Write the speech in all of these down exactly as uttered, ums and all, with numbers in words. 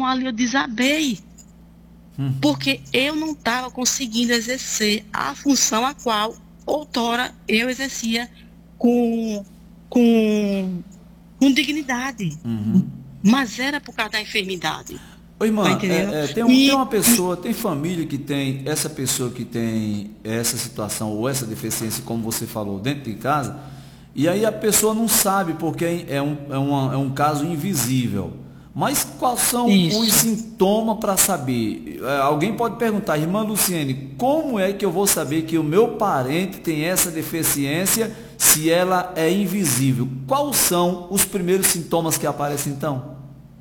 Então ali eu desabei, Hum. porque eu não estava conseguindo exercer a função a qual outrora eu exercia com, com, com dignidade. Uhum. Mas era por causa da enfermidade. Ô, Tá irmã, entendendo? é, é, tem, um, tem E, uma e pessoa, tem família que tem essa pessoa que tem essa situação ou essa deficiência, como você falou, dentro de casa, e aí a pessoa não sabe porque é um, é uma, é um caso invisível. Mas quais são os isso. sintomas para saber? É, alguém pode perguntar, irmã Luciene, como é que eu vou saber que o meu parente tem essa deficiência se ela é invisível? Quais são os primeiros sintomas que aparecem então?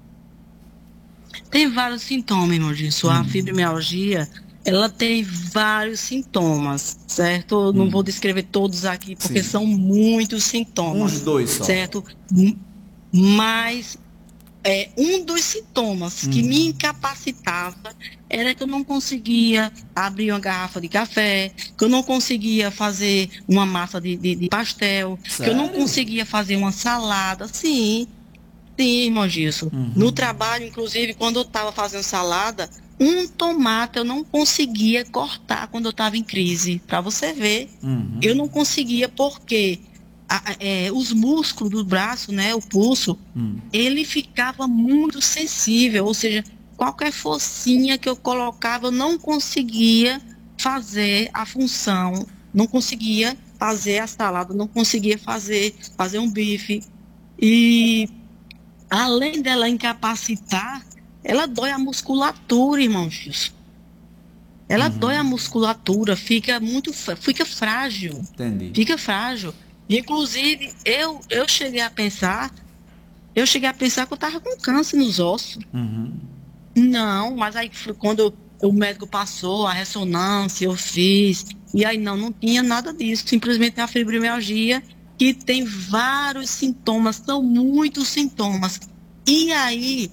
Tem vários sintomas, irmão Gilson. A Hum, fibromialgia, ela tem vários sintomas, certo? Eu não vou hum, descrever todos aqui, porque sim. são muitos Uns sintomas, dois só. certo? M- Mas é, um dos sintomas que me Hum. incapacitava era que eu não conseguia abrir uma garrafa de café, que eu não conseguia fazer uma massa de, de, de pastel, que eu não Sério? conseguia fazer uma salada, sim. Sim, irmão Gilson. No Uhum. trabalho, inclusive, quando eu estava fazendo salada, um tomate eu não conseguia cortar quando eu estava em crise. Para você ver, Uhum. eu não conseguia porque a- é, os músculos do braço, né, o pulso, Hum. ele ficava muito sensível. Ou seja, qualquer forcinha que eu colocava, eu não conseguia fazer a função, não conseguia fazer a salada, não conseguia fazer, fazer um bife. E além dela incapacitar, ela dói a musculatura, irmãos. Ela dói a Uhum. musculatura, fica muito, frá- fica frágil, Entendi. fica frágil. Inclusive, eu, eu cheguei a pensar, eu cheguei a pensar que eu estava com câncer nos ossos. Uhum. Não, mas aí foi quando o médico passou a ressonância, eu fiz, e aí não, não tinha nada disso, simplesmente a fibromialgia, que tem vários sintomas, são muitos sintomas. E aí,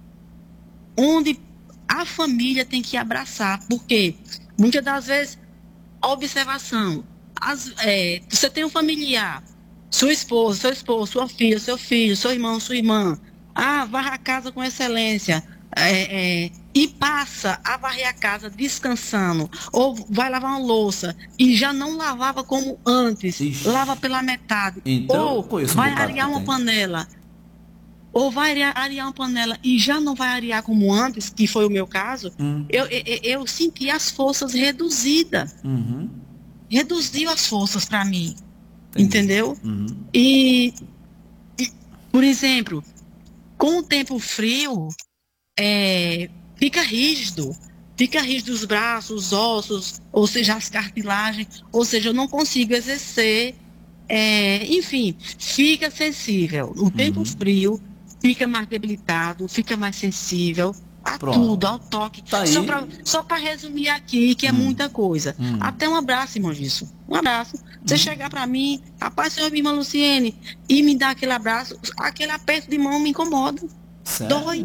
onde a família tem que abraçar, porque muitas das vezes, observação, as- é, você tem um familiar, sua esposa, seu esposo, sua filha, seu filho, seu irmão, sua irmã, ah, varra a casa com excelência, é, é, e passa a varrer a casa descansando, ou vai lavar uma louça e já não lavava como antes, lava Ixi. pela metade, Então eu ou conheço um vai bocado que arear uma tem. panela, ou vai arear, arear uma panela e já não vai arear como antes, que foi o meu caso, Hum. eu, eu, eu senti as forças reduzidas. Uhum. Reduziu as forças para mim, Entendi. entendeu? Uhum. E, por exemplo, com o tempo frio, é, fica rígido. Fica rígido os braços, os ossos, ou seja, as cartilagens, ou seja, eu não consigo exercer, é, enfim, fica sensível. O tempo Uhum. frio fica mais debilitado, fica mais sensível a tudo, Pronto. ao toque. Tá Só para aí. só para resumir aqui, que é Hum. muita coisa. Hum. Até um abraço, irmão Gilson. Um abraço. Você Hum. chegar para mim, rapaz, senhor, irmã Luciene, e me dar aquele abraço, aquele aperto de mão me incomoda. Sério? Dói.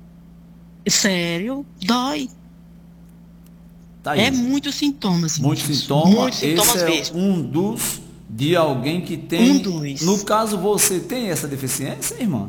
Sério, dói. Tá É aí. muitos sintomas, irmão Muito Gilson. sintoma. Muitos Esse sintomas é mesmo. um dos de alguém que Um tem. No dos. caso, você tem essa deficiência, irmã?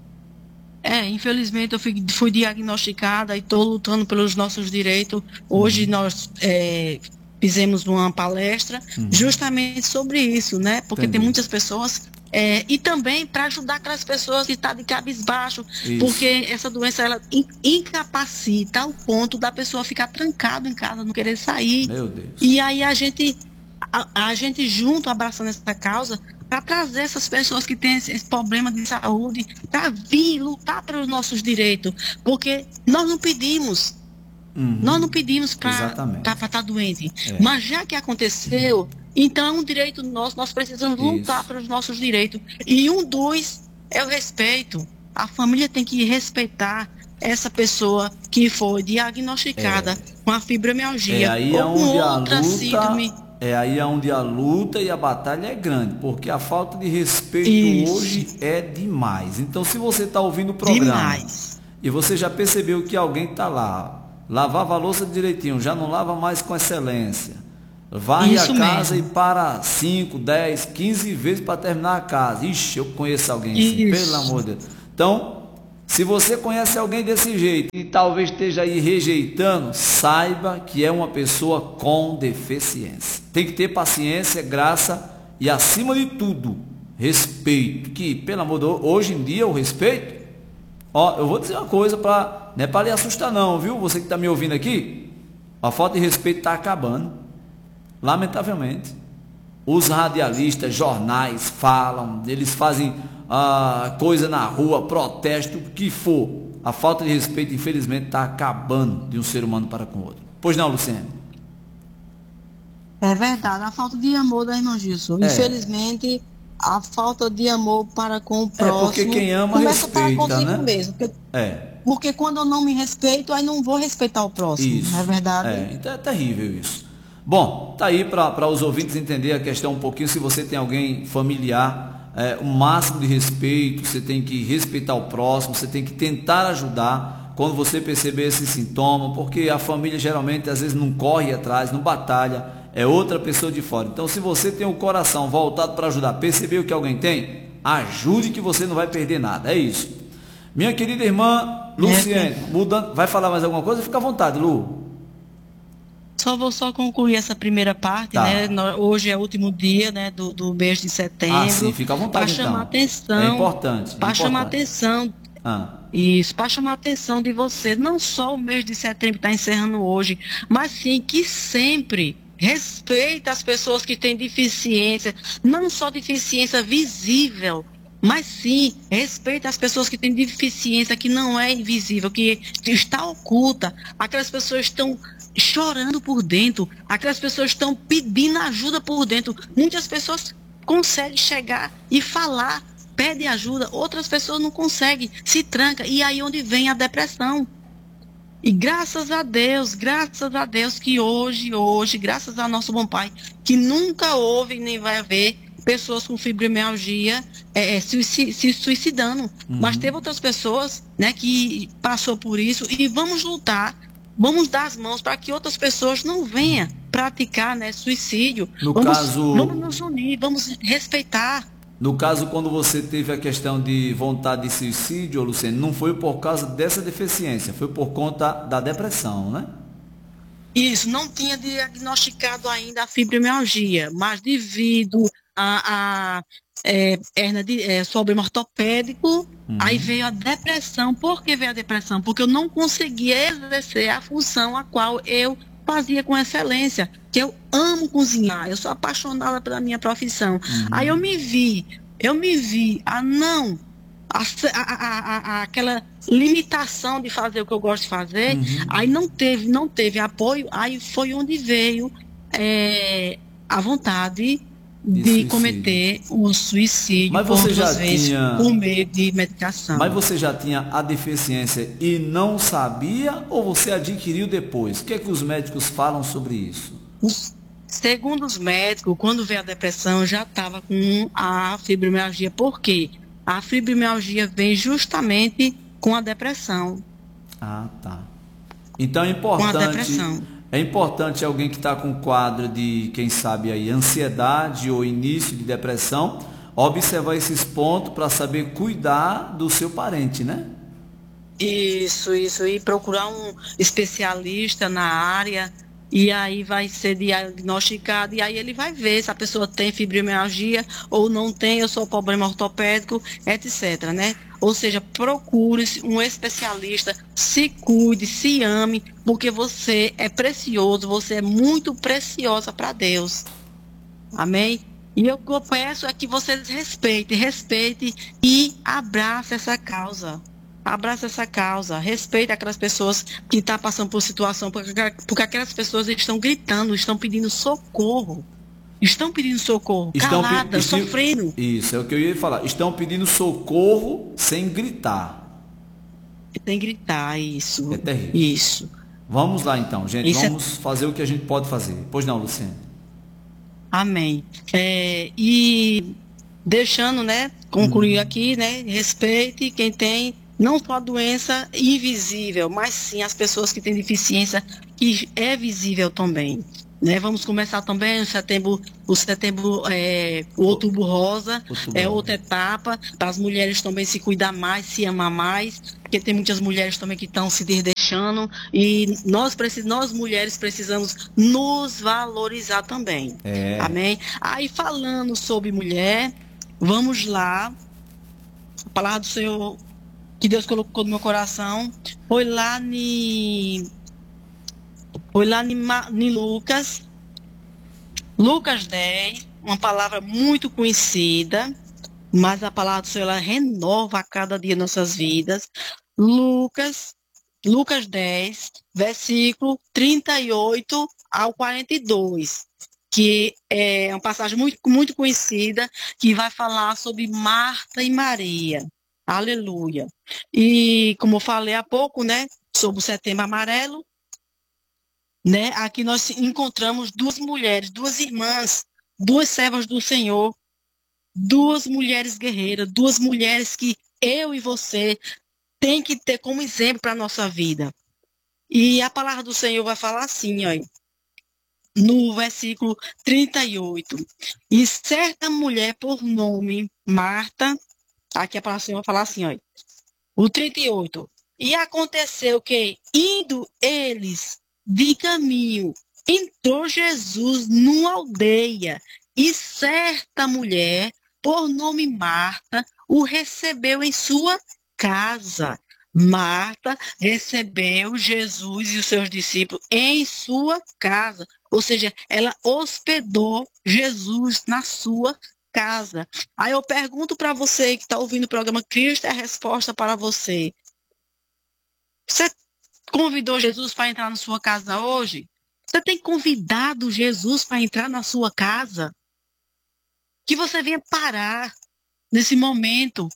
É, infelizmente eu fui, fui diagnosticada e estou lutando pelos nossos direitos. Hoje Uhum. nós é, fizemos uma palestra Uhum. justamente sobre isso, né? Porque tem Entendi. muitas pessoas, é, e também para ajudar aquelas pessoas que estão de cabisbaixo, Isso. porque essa doença ela in- incapacita ao ponto da pessoa ficar trancada em casa, não querer sair. Meu Deus. E aí a gente, a, a gente junto abraçando essa causa para trazer essas pessoas que têm esse, esse problema de saúde para vir lutar pelos nossos direitos, porque nós não pedimos, nós não Uhum. pedimos para Exatamente. estar doente, É. mas já que aconteceu, então é um direito nosso, nós precisamos lutar Isso. pelos nossos direitos. E um dos é o respeito. A família tem que respeitar essa pessoa que foi diagnosticada com a É fibromialgia aí ou com onde a outra síndrome. luta, é aí onde a luta e a batalha é grande, porque a falta de respeito Isso, hoje é demais. Então, se você está ouvindo o programa demais. e você já percebeu que alguém está lá, lavava a louça direitinho, já não lava mais com excelência, varre a Isso casa e mesmo. para cinco, dez, quinze vezes para terminar a casa. Ixi, eu conheço alguém assim, pelo Isso. amor de Deus. Então, Se você conhece alguém desse jeito e talvez esteja aí rejeitando, saiba que é uma pessoa com deficiência. Tem que ter paciência, graça e, acima de tudo, respeito. Que, pelo amor de Deus, hoje em dia o respeito, ó, eu vou dizer uma coisa, pra, não é para lhe assustar não, viu? Você que está me ouvindo aqui, a falta de respeito está acabando, lamentavelmente. Os radialistas, jornais falam, eles fazem ah, coisa na rua, protesto, o que for. A falta de respeito, infelizmente, está acabando de um ser humano para com o outro. Pois não, Luciene? É verdade, a falta de amor da irmã Gilson. É. Infelizmente, a falta de amor para com o próximo. É porque quem ama começa respeita, para consigo né? mesmo. Porque, É. porque quando eu não me respeito, aí não vou respeitar o próximo. Isso. Não é verdade? É, então é terrível isso. Bom, tá aí para os ouvintes entender a questão um pouquinho. Se você tem alguém familiar, é, o máximo de respeito, você tem que respeitar o próximo, você tem que tentar ajudar quando você perceber esse sintoma, porque a família geralmente às vezes não corre atrás, não batalha, é outra pessoa de fora. Então, se você tem o coração voltado para ajudar, percebeu que alguém tem, ajude que você não vai perder nada. É isso. Minha querida irmã Luciene, mudando, vai falar mais alguma coisa? Fica à vontade, Lu. Só vou só concluir essa primeira parte, Tá. né? No- Hoje é o último dia, né, do, do mês de setembro. Ah, sim, fica à vontade, Para chamar então. atenção. É importante, é Para chamar importante. atenção. Ah, Isso, para chamar a atenção de você, não só o mês de setembro está encerrando hoje, mas sim que sempre respeita as pessoas que têm deficiência, não só deficiência visível, mas sim respeita as pessoas que têm deficiência que não é invisível, que está oculta. Aquelas pessoas estão chorando por dentro, aquelas pessoas estão pedindo ajuda por dentro. Muitas pessoas conseguem chegar e falar, pede ajuda, outras pessoas não conseguem, se tranca, e aí onde vem a depressão. E graças a Deus, graças a Deus que hoje, hoje, graças ao nosso bom Pai, que nunca houve nem vai haver pessoas com fibromialgia é, se, se, se suicidando. Uhum. Mas teve outras pessoas, né, que passou por isso, e vamos lutar, vamos dar as mãos para que outras pessoas não venham praticar, né, suicídio. No vamos, caso... vamos nos unir, vamos respeitar. No caso, quando você teve a questão de vontade de suicídio, Luciene, não foi por causa dessa deficiência, foi por conta da depressão, né? Isso, não tinha diagnosticado ainda a fibromialgia, mas devido a, a é, hernia de é, problema ortopédico, uhum. Aí veio a depressão. Por que veio a depressão? Porque eu não conseguia exercer a função a qual eu fazia com excelência, que eu amo cozinhar, eu sou apaixonada pela minha profissão. Uhum. Aí eu me vi, eu me vi, ah não, a, a, a, a, aquela limitação de fazer o que eu gosto de fazer, uhum. Aí não teve, não teve apoio, aí foi onde veio é, a vontade de, de cometer o suicídio. Mas você por já duas vezes, tinha... por meio de medicação. Mas você já tinha a deficiência e não sabia, ou você adquiriu depois? O que é que os médicos falam sobre isso? Segundo os médicos, quando veio a depressão, eu já estava com a fibromialgia. Por quê? A fibromialgia vem justamente com a depressão. Ah, tá. Então é importante... Com a depressão. É importante alguém que está com quadro de, quem sabe aí, ansiedade ou início de depressão, observar esses pontos para saber cuidar do seu parente, né? Isso, isso. E procurar um especialista na área, e aí vai ser diagnosticado, e aí ele vai ver se a pessoa tem fibromialgia ou não tem, ou só problema ortopédico, etcétera, né? Ou seja, procure um especialista, se cuide, se ame, porque você é precioso, você é muito preciosa para Deus. Amém? E eu peço é que vocês respeitem, respeitem e abracem essa causa. Abraça essa causa, respeite aquelas pessoas que estão passando por situação, porque, porque aquelas pessoas estão gritando, estão pedindo socorro. Estão pedindo socorro, estão caladas, pe sofrendo. Isso, é o que eu ia falar. Estão pedindo socorro sem gritar. Sem gritar, isso. É terrível. Isso. Vamos lá então, gente. Isso Vamos é... fazer o que a gente pode fazer. Pois não, Luciene? Amém. É, e deixando, né, concluir hum. aqui, né, respeite quem tem não só a doença invisível, mas sim as pessoas que têm deficiência que é visível também. né? Vamos começar também o setembro, o setembro, é, o outubro rosa, Outubro é Rosa. outra etapa, para as mulheres também se cuidar mais, se amar mais, porque tem muitas mulheres também que estão se desdeixando, e nós, precis, nós mulheres precisamos nos valorizar também, É. amém? Aí falando sobre mulher, vamos lá, a palavra do Senhor que Deus colocou no meu coração, foi lá em foi lá em Lucas, Lucas dez, uma palavra muito conhecida, mas a palavra do Senhor ela renova a cada dia nossas vidas. Lucas, Lucas dez, versículo trinta e oito ao quarenta e dois, que é uma passagem muito, muito conhecida, que vai falar sobre Marta e Maria. Aleluia. E como eu falei há pouco, né, sobre o Setembro Amarelo, né? Aqui nós encontramos duas mulheres, duas irmãs, duas servas do Senhor, duas mulheres guerreiras, duas mulheres que eu e você tem que ter como exemplo para a nossa vida. E a palavra do Senhor vai falar assim, ó, no versículo trinta e oito. E certa mulher por nome Marta, aqui a palavra do Senhor vai falar assim, ó, o trinta e oito. E aconteceu que, indo eles de caminho, entrou Jesus numa aldeia, e certa mulher, por nome Marta, o recebeu em sua casa. Marta recebeu Jesus e os seus discípulos em sua casa. Ou seja, ela hospedou Jesus na sua casa. Aí eu pergunto para você que está ouvindo o programa Cristo é a resposta para você. Você convidou Jesus para entrar na sua casa hoje? Você tem convidado Jesus para entrar na sua casa? Que você venha parar nesse momento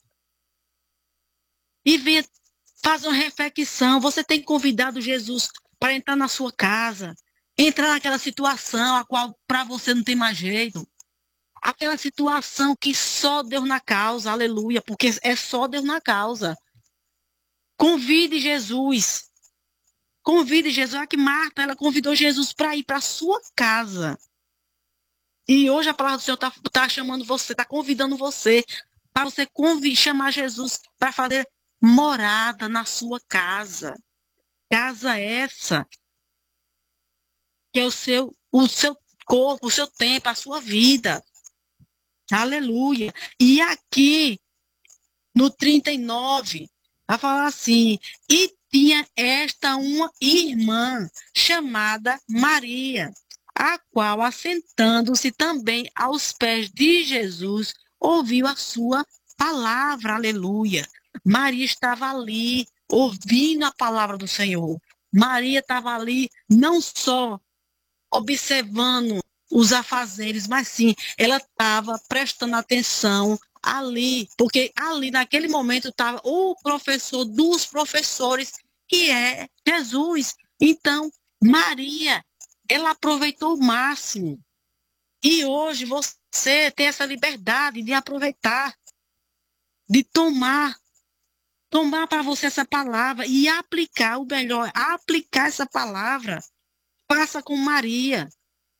e venha fazer uma reflexão. Você tem convidado Jesus para entrar na sua casa, entrar naquela situação a qual para você não tem mais jeito. Aquela situação que só Deus na causa, aleluia, porque é só Deus na causa. Convide Jesus. Convide Jesus. Olha que Marta, ela convidou Jesus para ir para a sua casa. E hoje a palavra do Senhor está tá chamando você, está convidando você para você convid, chamar Jesus para fazer morada na sua casa. Casa essa que é o seu, o seu corpo, o seu tempo, a sua vida. Aleluia. E aqui, no trinta e nove, vai falar assim, e tinha esta uma irmã chamada Maria, a qual, assentando-se também aos pés de Jesus, ouviu a sua palavra, aleluia. Maria estava ali, ouvindo a palavra do Senhor. Maria estava ali, não só observando os afazeres, mas sim, ela estava prestando atenção ali, porque ali naquele momento estava o professor dos professores, que é Jesus. Então, Maria, ela aproveitou o máximo. E hoje você tem essa liberdade de aproveitar, de tomar, tomar para você essa palavra e aplicar, o melhor, aplicar essa palavra. Faça com Maria.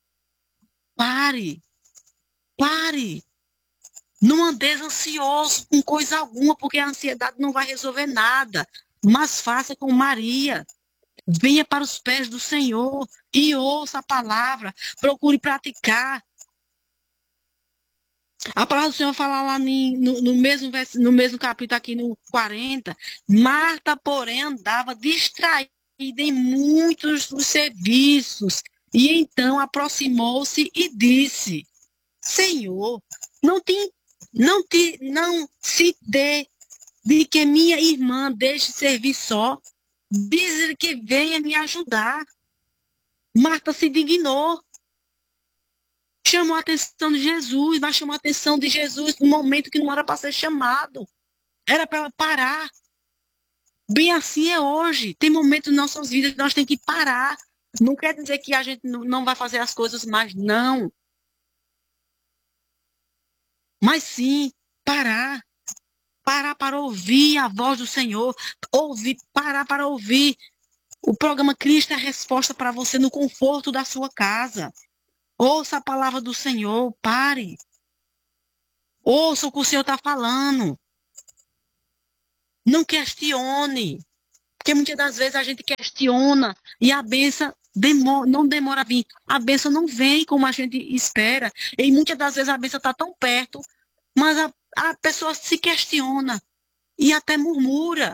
Pare, pare. Não andeis ansioso com coisa alguma, porque a ansiedade não vai resolver nada. Mas faça com Maria. Venha para os pés do Senhor e ouça a palavra. Procure praticar. A palavra do Senhor fala lá no, no, mesmo, no mesmo capítulo, aqui no quarenta. Marta, porém, andava distraída em muitos dos serviços. E então aproximou-se e disse: Senhor, não te, não te, não se dê de que minha irmã deixe servir só. Diz-lhe que venha me ajudar. Marta se dignou. Chamou a atenção de Jesus, mas chamou a atenção de Jesus no momento que não era para ser chamado. Era para ela parar. Bem assim é hoje. Tem momentos em nossas vidas que nós temos que parar. Não quer dizer que a gente não vai fazer as coisas mais, não. Mas sim, parar. Parar para ouvir a voz do Senhor. Ouvir, parar para ouvir O programa Cristo é a resposta para você no conforto da sua casa. Ouça a palavra do Senhor, pare. Ouça o que o Senhor está falando. Não questione. Porque muitas das vezes a gente questiona e a bênção demora, não demora a vir. A bênção não vem como a gente espera. E muitas das vezes a bênção está tão perto, mas a, a pessoa se questiona e até murmura.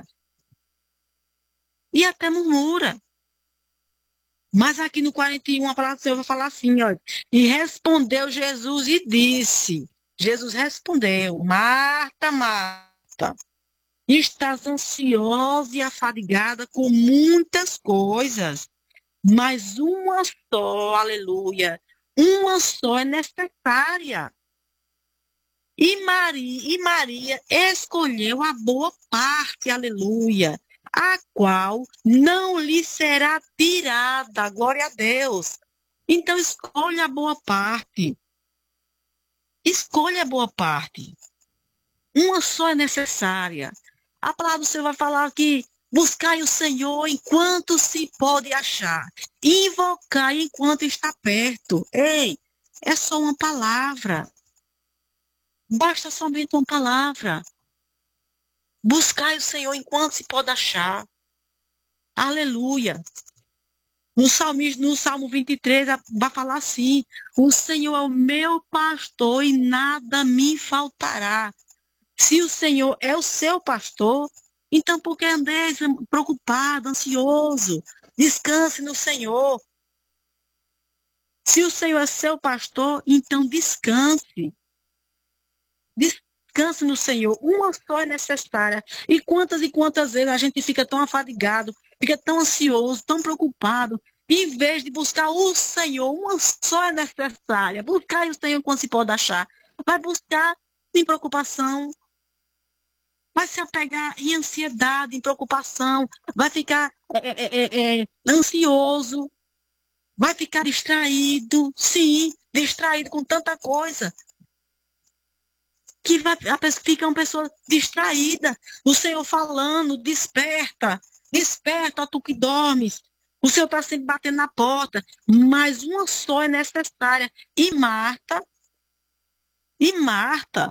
E até murmura. Mas aqui no quarenta e um, a palavra do Senhor vai falar assim, ó. E respondeu Jesus e disse, Jesus respondeu, Marta, Marta, estás ansiosa e afadigada com muitas coisas, mas uma só, aleluia, uma só é necessária. E Maria, e Maria escolheu a boa parte, aleluia, a qual não lhe será tirada, glória a Deus. Então escolha a boa parte. Escolha a boa parte. Uma só é necessária. A palavra do Senhor vai falar que buscai o Senhor enquanto se pode achar. Invocai enquanto está perto. Ei, é só uma palavra. Basta somente uma palavra. Buscai o Senhor enquanto se pode achar. Aleluia. No, salmo, no Salmo vinte e três vai falar assim, o Senhor é o meu pastor e nada me faltará. Se o Senhor é o seu pastor, então por que andeis preocupado, ansioso? Descanse no Senhor. Se o Senhor é seu pastor, então descanse. Descanse no Senhor. Uma só é necessária. E quantas e quantas vezes a gente fica tão afadigado, fica tão ansioso, tão preocupado, em vez de buscar o Senhor, uma só é necessária. Buscar o Senhor quando se pode achar. Vai buscar sem preocupação. Vai se apegar em ansiedade, em preocupação. Vai ficar é, é, é, ansioso. Vai ficar distraído. Sim, distraído com tanta coisa. Que vai, a pessoa, fica uma pessoa distraída. O Senhor falando, desperta. Desperta, ó, tu que dormes. O Senhor está sempre batendo na porta. Mas uma só é necessária. E Marta, e Marta,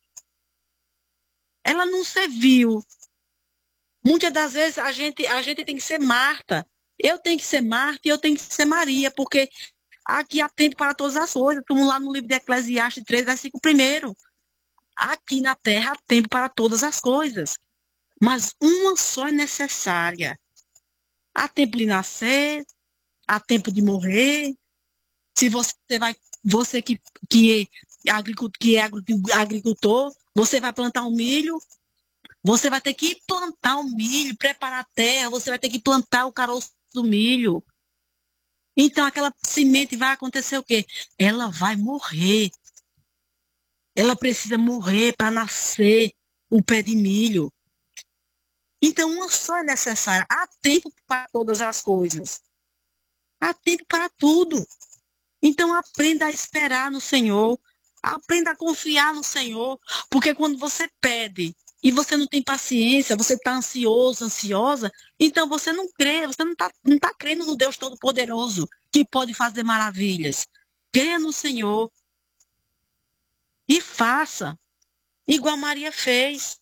ela não serviu. Muitas das vezes a gente, a gente tem que ser Marta. Eu tenho que ser Marta e eu tenho que ser Maria, porque aqui há tempo para todas as coisas. Estamos lá no livro de Eclesiastes três, versículo primeiro. Aqui na terra há tempo para todas as coisas. Mas uma só é necessária. Há tempo de nascer, há tempo de morrer. Se você vai, você que, que, é, agricultor, que é agricultor, você vai plantar um milho, você vai ter que plantar o milho, preparar a terra, você vai ter que plantar o caroço do milho. Então aquela semente vai acontecer o quê? Ela vai morrer. Ela precisa morrer para nascer o pé de milho. Então, uma só é necessária. Há tempo para todas as coisas. Há tempo para tudo. Então, aprenda a esperar no Senhor. Aprenda a confiar no Senhor. Porque quando você pede e você não tem paciência, você está ansioso, ansiosa, então você não crê, você não está não tá crendo no Deus Todo-Poderoso, que pode fazer maravilhas. Creia no Senhor. E faça. Igual Maria fez.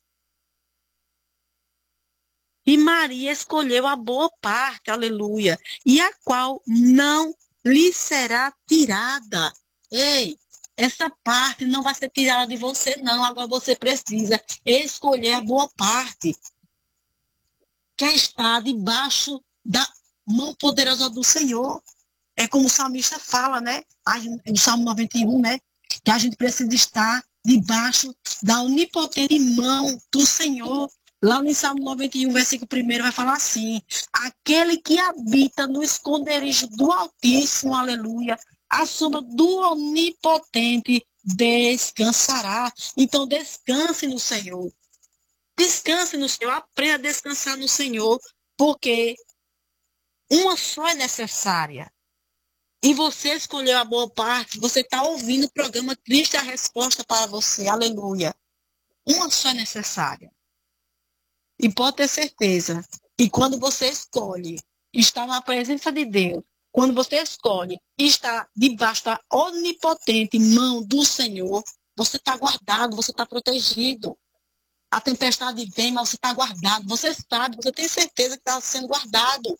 E Maria escolheu a boa parte, aleluia, e a qual não lhe será tirada. Ei, essa parte não vai ser tirada de você, não. Agora você precisa escolher a boa parte, que está debaixo da mão poderosa do Senhor. É como o salmista fala, né? No Salmo noventa e um, né? Que a gente precisa estar debaixo da onipotente mão do Senhor. Lá no Salmo noventa e um, versículo primeiro, vai falar assim: aquele que habita no esconderijo do Altíssimo, aleluia, a sombra do Onipotente descansará. Então, descanse no Senhor. Descanse no Senhor. Aprenda a descansar no Senhor, porque uma só é necessária. E você escolheu a boa parte, você está ouvindo o programa Cristo é a resposta para você, aleluia. Uma só é necessária. E pode ter certeza que quando você escolhe estar na presença de Deus, quando você escolhe estar debaixo da onipotente mão do Senhor, você está guardado, você está protegido. A tempestade vem, mas você está guardado. Você sabe, você tem certeza que está sendo guardado.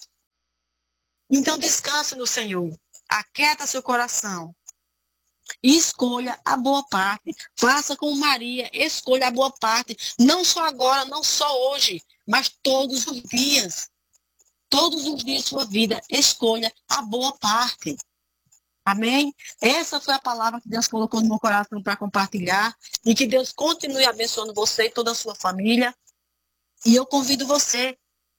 Então descanse no Senhor. Aquieta seu coração. E escolha a boa parte. Faça como Maria, escolha a boa parte. Não só agora, não só hoje, mas todos os dias. Todos os dias de sua vida, escolha a boa parte. Amém? Essa foi a palavra que Deus colocou no meu coração para compartilhar. E que Deus continue abençoando você e toda a sua família. E eu convido você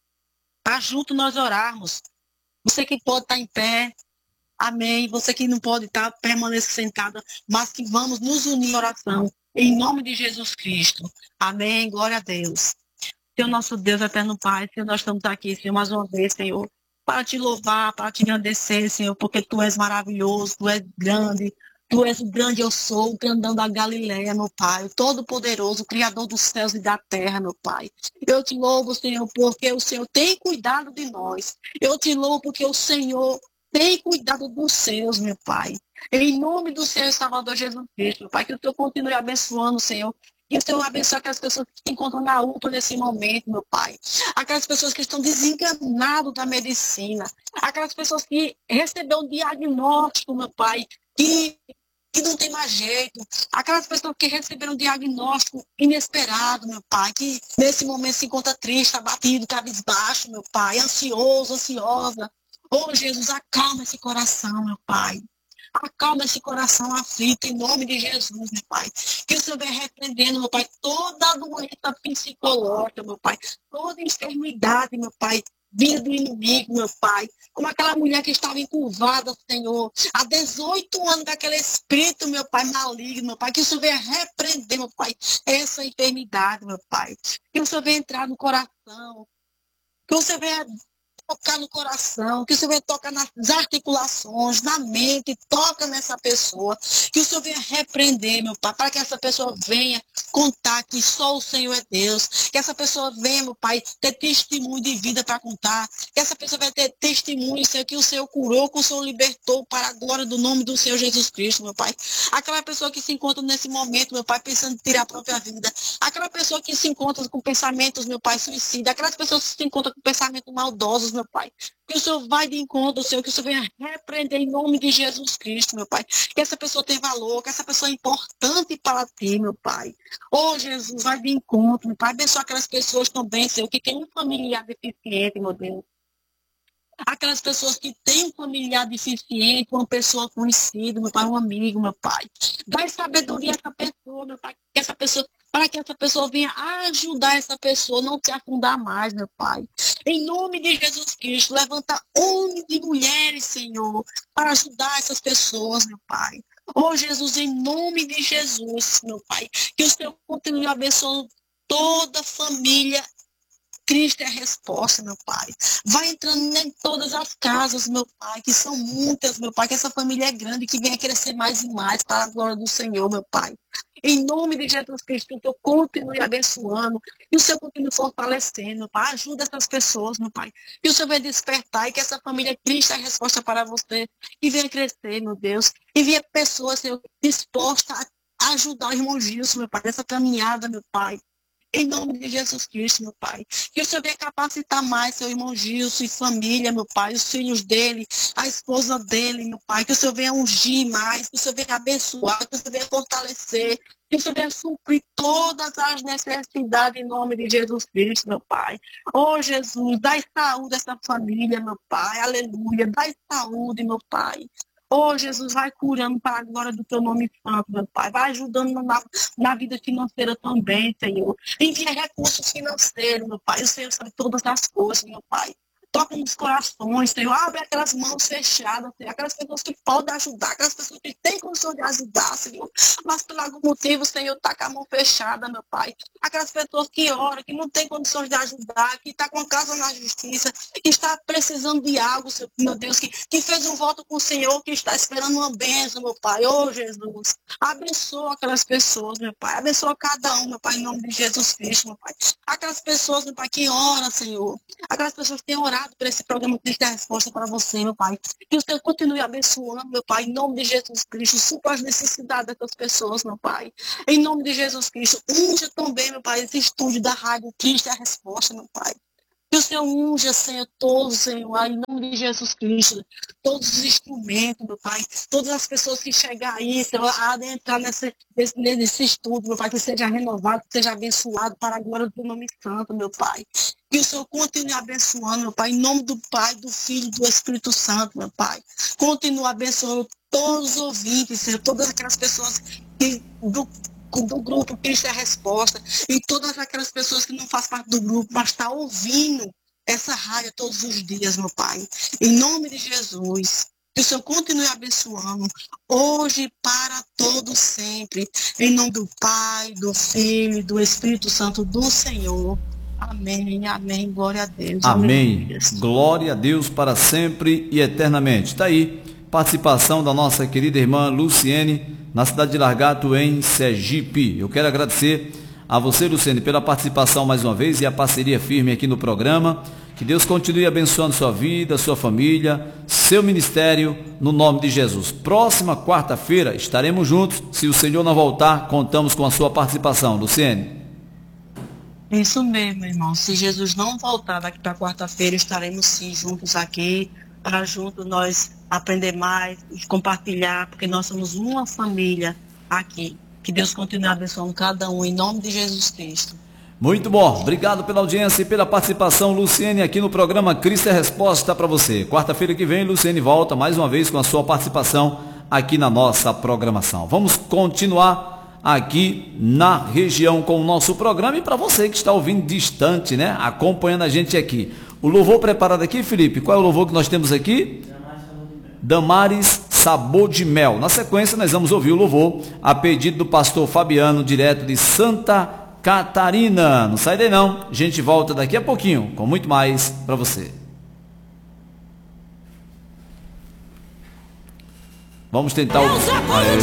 para junto nós orarmos. Você que pode estar em pé. Amém. Você que não pode estar, permaneça sentada. Mas que vamos nos unir em oração. Em nome de Jesus Cristo. Amém. Glória a Deus. Senhor nosso Deus, eterno Pai, Senhor, nós estamos aqui, Senhor, mais uma vez, Senhor, para te louvar, para te agradecer, Senhor, porque Tu és maravilhoso, Tu és grande, Tu és o grande eu sou, o grandão da Galileia, meu Pai, o Todo-Poderoso, o Criador dos céus e da terra, meu Pai. Eu te louvo, Senhor, porque o Senhor tem cuidado de nós. Eu te louvo porque o Senhor tem cuidado dos seus, meu Pai. Em nome do Senhor Salvador Jesus Cristo, meu Pai, que o Senhor continue abençoando, Senhor. E o Senhor abençoe aquelas pessoas que se encontram na U P A nesse momento, meu Pai. Aquelas pessoas que estão desenganadas da medicina. Aquelas pessoas que receberam um diagnóstico, meu Pai, que, que não tem mais jeito. Aquelas pessoas que receberam um diagnóstico inesperado, meu Pai, que nesse momento se encontra triste, abatido, cabisbaixo, meu Pai, ansioso, ansiosa. Oh, Jesus, acalma esse coração, meu Pai. Acalma esse coração aflito em nome de Jesus, meu Pai. Que o Senhor venha repreendendo, meu Pai, toda a doença psicológica, meu Pai. Toda enfermidade, meu Pai, vinda do inimigo, meu Pai. Como aquela mulher que estava encurvada, Senhor, há dezoito anos daquele espírito, meu Pai, maligno, meu Pai. Que o Senhor venha repreender, meu Pai, essa enfermidade, meu Pai. Que o Senhor venha entrar no coração. Que o Senhor venha tocar no coração, que o Senhor venha tocar nas articulações, na mente, toca nessa pessoa, que o Senhor venha repreender, meu Pai, para que essa pessoa venha contar que só o Senhor é Deus, que essa pessoa venha, meu Pai, ter testemunho de vida para contar, que essa pessoa vai ter testemunho, Senhor, que o Senhor curou, que o Senhor libertou para a glória do nome do Senhor Jesus Cristo, meu Pai. Aquela pessoa que se encontra nesse momento, meu Pai, pensando em tirar a própria vida, aquela pessoa que se encontra com pensamentos, meu Pai, suicida, aquelas pessoas que se encontram com pensamentos maldosos, meu Pai, que o Senhor vai de encontro, Senhor, que o Senhor venha repreender em nome de Jesus Cristo, meu Pai, que essa pessoa tem valor, que essa pessoa é importante para ti, meu Pai. Oh, Jesus, vai de encontro, meu Pai, abençoa aquelas pessoas também, Senhor, que tem um familiar deficiente, meu Deus. Aquelas pessoas que têm um familiar deficiente, uma pessoa conhecida, meu Pai, um amigo, meu Pai. Dá sabedoria a essa pessoa, meu Pai, que essa pessoa, para que essa pessoa venha ajudar essa pessoa, não se afundar mais, meu Pai. Em nome de Jesus Cristo, levanta homens e mulheres, Senhor, para ajudar essas pessoas, meu Pai. Oh, Jesus, em nome de Jesus, meu Pai, que o Senhor continue abençoando toda a família. Cristo é a resposta, meu Pai. Vai entrando em todas as casas, meu Pai, que são muitas, meu Pai, que essa família é grande, que venha crescer mais e mais para a glória do Senhor, meu Pai. Em nome de Jesus Cristo, que eu continue abençoando e o Senhor continue fortalecendo, meu Pai. Ajuda essas pessoas, meu Pai. Que o Senhor venha despertar e que essa família Cristo é a resposta para você. E venha crescer, meu Deus. E venha pessoas, Senhor, dispostas a ajudar o irmão Gilson, meu Pai, nessa caminhada, meu Pai. Em nome de Jesus Cristo, meu Pai. Que o Senhor venha capacitar mais seu irmão Gilson e família, meu Pai. Os filhos dele, a esposa dele, meu Pai. Que o Senhor venha ungir mais. Que o Senhor venha abençoar. Que o Senhor venha fortalecer. Que o Senhor venha suprir todas as necessidades em nome de Jesus Cristo, meu Pai. Oh, Jesus, dai saúde a essa família, meu Pai. Aleluia. Dai saúde, meu Pai. Oh, Jesus, vai curando para a glória do teu nome santo, meu Pai. Vai ajudando na, na vida financeira também, Senhor. Envia recursos financeiros, meu Pai. O Senhor sabe todas as coisas, meu Pai. Toca nos corações, Senhor. Abre aquelas mãos fechadas, Senhor. Aquelas pessoas que podem ajudar, aquelas pessoas que têm condição de ajudar, Senhor. Mas por algum motivo, Senhor, está com a mão fechada, meu Pai. Aquelas pessoas que oram, que não têm condições de ajudar, que está com a casa na justiça, que está precisando de algo, Senhor, meu Deus, que, que fez um voto com o Senhor, que está esperando uma bênção, meu Pai. Oh, Jesus. Abençoa aquelas pessoas, meu Pai. Abençoa cada um, meu Pai, em nome de Jesus Cristo, meu Pai. Aquelas pessoas, meu Pai, que oram, Senhor. Aquelas pessoas que têm orado Obrigado por esse programa que tem a resposta para você, meu Pai. Que o Senhor continue abençoando, meu Pai, em nome de Jesus Cristo. Supra as necessidades daquelas pessoas, meu Pai. Em nome de Jesus Cristo. Unja também, meu Pai, esse estúdio da rádio Cristo é a resposta, meu Pai. Que o Senhor unja, Senhor, todos, Senhor, em nome de Jesus Cristo, todos os instrumentos, meu Pai, todas as pessoas que chegar aí, Senhor, a adentrar nesse, nesse, nesse estudo, meu Pai, que seja renovado, que seja abençoado para a glória do nome santo, meu Pai. Que o Senhor continue abençoando, meu Pai, em nome do Pai, do Filho e do Espírito Santo, meu Pai. Continue abençoando todos os ouvintes, Senhor, todas aquelas pessoas que... Do, do grupo Cristo é a Resposta, e todas aquelas pessoas que não fazem parte do grupo, mas estão tá ouvindo essa rádio todos os dias, meu Pai. Em nome de Jesus, que o Senhor continue abençoando, hoje para todo sempre, em nome do Pai, do Filho e do Espírito Santo do Senhor. Amém, amém, glória a Deus. Amém, glória a Deus para sempre e eternamente. Está aí, participação da nossa querida irmã Luciene, na cidade de Largato, em Sergipe. Eu quero agradecer a você, Luciene, pela participação mais uma vez e a parceria firme aqui no programa. Que Deus continue abençoando sua vida, sua família, seu ministério, no nome de Jesus. Próxima quarta-feira estaremos juntos. Se o Senhor não voltar, contamos com a sua participação. Luciene. Isso mesmo, irmão. Se Jesus não voltar daqui para quarta-feira, estaremos sim juntos aqui, para juntos nós aprender mais e compartilhar, porque nós somos uma família aqui. Que Deus continue abençoando cada um, em nome de Jesus Cristo. Muito bom, obrigado pela audiência e pela participação, Luciene, aqui no programa Cristo é Resposta para você. Quarta-feira que vem, Luciene volta mais uma vez com a sua participação aqui na nossa programação. Vamos continuar aqui na região com o nosso programa, e para você que está ouvindo distante, né, acompanhando a gente aqui. O louvor preparado aqui, Felipe, qual é o louvor que nós temos aqui? Damares Sabor de Mel. Na sequência, nós vamos ouvir o louvor a pedido do pastor Fabiano, direto de Santa Catarina. Não sai daí não, a gente volta daqui a pouquinho com muito mais para você. Vamos tentar o...